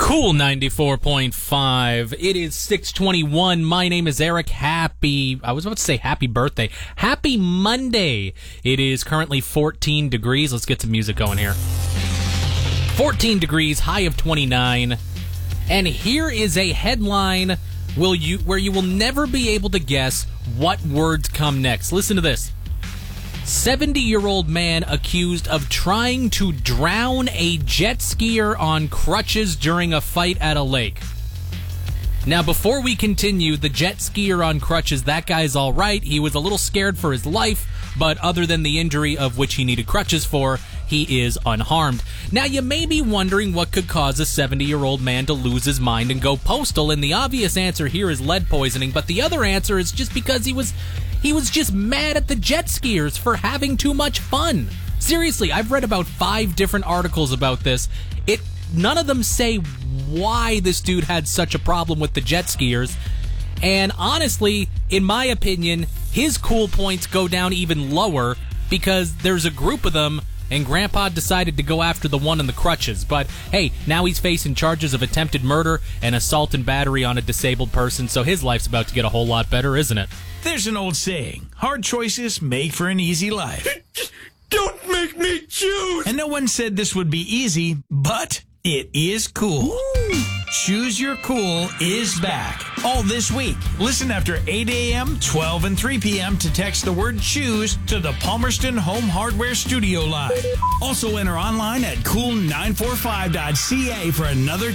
Cool 94.5. It is 6:21. My name is Eric. I was about to say happy birthday. Happy Monday. It is currently 14 degrees. Let's get some music going here. 14 degrees, high of 29. And here is a headline where you will never be able to guess what words come next. Listen to this. 70-year-old man accused of trying to drown a jet skier on crutches during a fight at a lake. Now, before we continue, the jet skier on crutches, that guy's all right. He was a little scared for his life, but other than the injury of which he needed crutches for, he is unharmed. Now, you may be wondering what could cause a 70-year-old man to lose his mind and go postal, and the obvious answer here is lead poisoning, but the other answer is just because he was just mad at the jet skiers for having too much fun. Seriously, I've read about 5 different articles about this. None of them say why this dude had such a problem with the jet skiers. And honestly, in my opinion, his cool points go down even lower because there's a group of them and Grandpa decided to go after the one in the crutches. But hey, now he's facing charges of attempted murder and assault and battery on a disabled person, so his life's about to get a whole lot better, isn't it? There's an old saying, hard choices make for an easy life. Don't make me choose! And no one said this would be easy, but it is cool. Ooh. Choose Your Cool is back all this week. Listen after 8 a.m., 12, and 3 p.m. to text the word choose to the Palmerston Home Hardware Studio line. Also enter online at cool945.ca for another